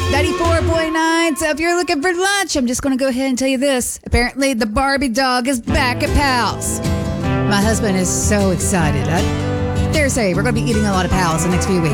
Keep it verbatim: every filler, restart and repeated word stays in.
ninety-four point nine. So if you're looking for lunch, I'm just going to go ahead and tell you this. Apparently, the Barbie dog is back at Pal's. My husband is so excited. I dare say we're going to be eating a lot of Pal's the next few weeks.